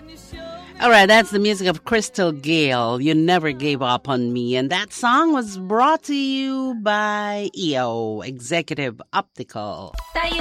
All right, that's the music of Crystal Gale. You Never Gave Up on Me. And that song was brought to you by EO, Executive Optical. Tayo